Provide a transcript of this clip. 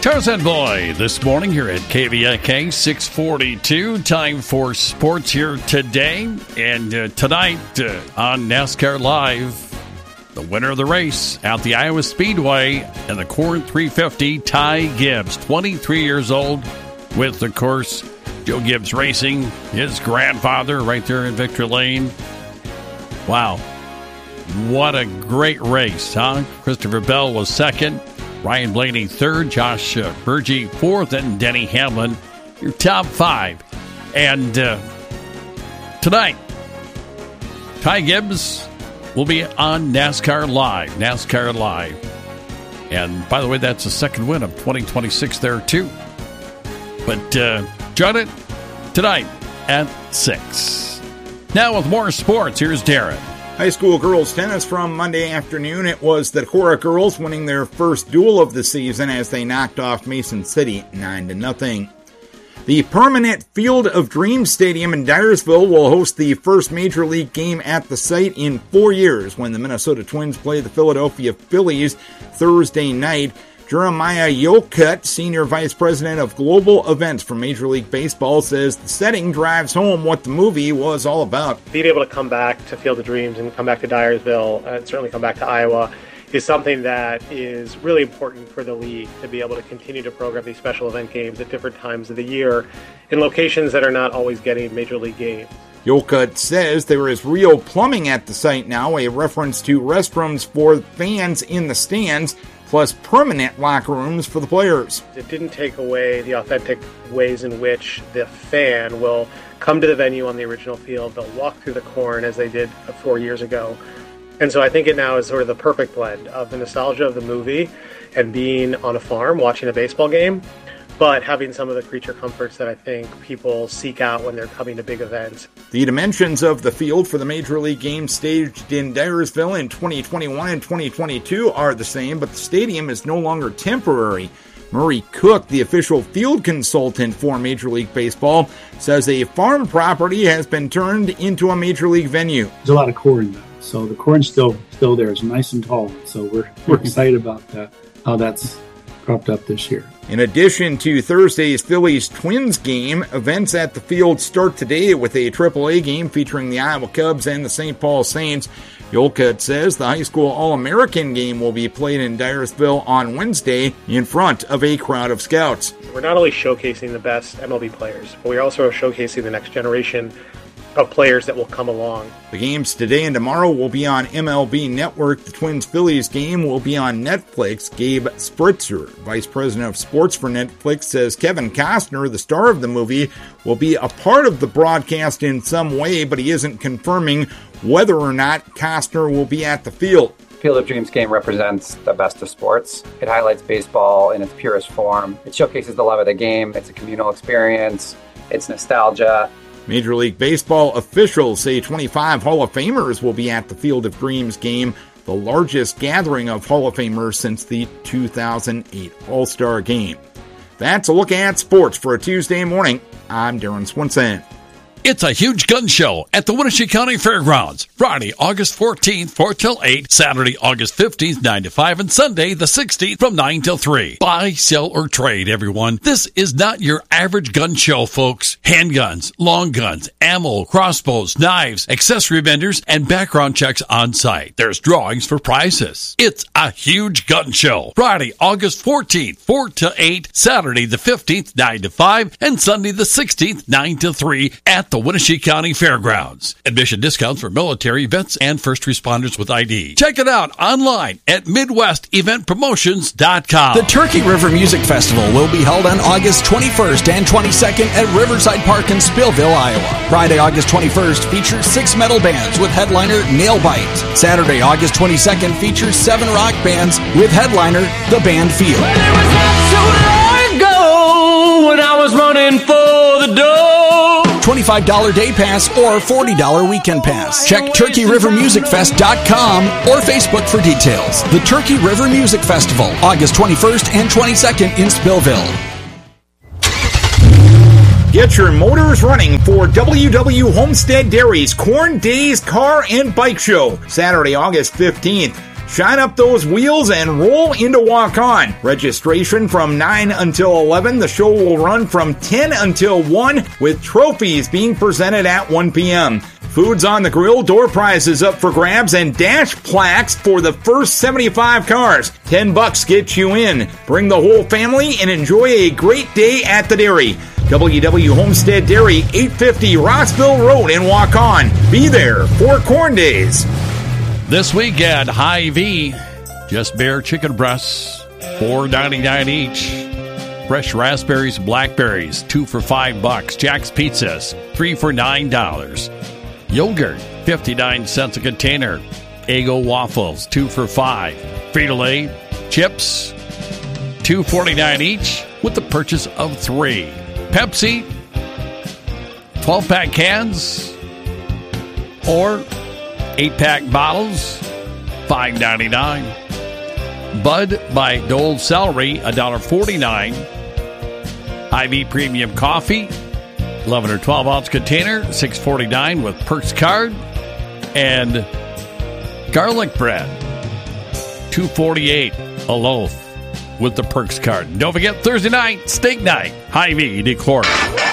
Tarzan Boy this morning here at KVIK 642. Time for sports here today. And tonight on NASCAR Live, the winner of the race at the Iowa Speedway in the Corn 350, Ty Gibbs, 23 years old, with, of course, Joe Gibbs Racing, his grandfather right there in Victory Lane. Wow. What a great race, huh? Christopher Bell was second. Ryan Blaney third, Josh Berge fourth, and Denny Hamlin, your top five. And tonight, Ty Gibbs will be on NASCAR Live. NASCAR Live. And by the way, that's the second win of 2026 there, too. But join it tonight at 6. Now with more sports, here's Darren. High school girls tennis from Monday afternoon. It was the Cora girls winning their first duel of the season as they knocked off Mason City 9-0. The permanent Field of Dreams Stadium in Dyersville will host the first Major League game at the site in 4 years when the Minnesota Twins play the Philadelphia Phillies Thursday night. Jeremiah Yokut, Senior Vice President of Global Events for Major League Baseball, says the setting drives home what the movie was all about. Being able to come back to Field of Dreams and come back to Dyersville and certainly come back to Iowa is something that is really important for the league to be able to continue to program these special event games at different times of the year in locations that are not always getting Major League games. Yokut says there is real plumbing at the site now, a reference to restrooms for fans in the stands, plus permanent locker rooms for the players. It didn't take away the authentic ways in which the fan will come to the venue on the original field. They'll walk through the corn as they did 4 years ago. And so I think it now is sort of the perfect blend of the nostalgia of the movie and being on a farm watching a baseball game, but having some of the creature comforts that I think people seek out when they're coming to big events. The dimensions of the field for the Major League games staged in Dyersville in 2021 and 2022 are the same, but the stadium is no longer temporary. Murray Cook, the official field consultant for Major League Baseball, says a farm property has been turned into a Major League venue. There's a lot of corn, though, so the corn's still there. It's nice and tall, so we're excited about that, how that's cropped up this year. In addition to Thursday's Phillies-Twins game, events at the field start today with a AAA game featuring the Iowa Cubs and the St. Paul Saints. Yolkut says the high school All-American game will be played in Dyersville on Wednesday in front of a crowd of scouts. We're not only showcasing the best MLB players, but we're also showcasing the next generation of players that will come along. The games today and tomorrow will be on MLB Network. The Twins-Phillies game will be on Netflix. Gabe Spritzer, Vice President of Sports for Netflix, says Kevin Costner, the star of the movie, will be a part of the broadcast in some way, but he isn't confirming whether or not Costner will be at the field. Field of Dreams game represents the best of sports. It highlights baseball in its purest form. It showcases the love of the game. It's a communal experience. It's nostalgia. Major League Baseball officials say 25 Hall of Famers will be at the Field of Dreams game, the largest gathering of Hall of Famers since the 2008 All-Star Game. That's a look at sports for a Tuesday morning. I'm Darren Swinson. It's a huge gun show at the Wenatchee County Fairgrounds. Friday, August 14th, 4 till 8. Saturday, August 15th, 9 to 5. And Sunday, the 16th, from 9 till 3. Buy, sell, or trade, everyone. This is not your average gun show, folks. Handguns, long guns, ammo, crossbows, knives, accessory vendors, and background checks on site. There's drawings for prizes. It's a huge gun show. Friday, August 14th, 4 till 8. Saturday, the 15th, 9 to 5. And Sunday, the 16th, 9 till 3 at the Wenatchee County Fairgrounds. Admission discounts for military, vets, and first responders with ID. Check it out online at MidwestEventPromotions.com. The Turkey River Music Festival will be held on August 21st and 22nd at Riverside Park in Spillville, Iowa. Friday, August 21st features 6 metal bands with headliner Nailbite. Saturday, August 22nd features 7 rock bands with headliner The Band Field. Well, it was not so long ago when I was running for the door. $25 day pass or $40 weekend pass. Check TurkeyRiverMusicFest.com or Facebook for details. The Turkey River Music Festival, August 21st and 22nd in Spillville. Get your motors running for WW Homestead Dairy's Corn Days Car and Bike Show, Saturday, August 15th. Shine up those wheels and roll into Walk On. Registration from 9 until 11. The show will run from 10 until 1 with trophies being presented at 1 p.m. Food's on the grill, door prizes up for grabs, and dash plaques for the first 75 cars. $10 gets you in. Bring the whole family and enjoy a great day at the dairy. WW Homestead Dairy, 850 Rossville Road in Waukon. Be there for Corn Days. This week at Hy-Vee, just bare chicken breasts, $4.99 each. Fresh raspberries, blackberries, 2 for $5. Jack's Pizzas, 3 for $9. Yogurt, 59 cents a container. Eggo waffles, 2 for $5. Frito-Lay chips, $2.49 each with the purchase of 3. Pepsi, 12-pack cans or 8-pack bottles, $5.99. Bud by Dole Celery, $1.49. Hy-Vee Premium Coffee, 11 or 12-ounce container, $6.49 with Perks card. And garlic bread, $2.48 a loaf with the Perks card. Don't forget Thursday night, steak night, Hy-Vee Decorah.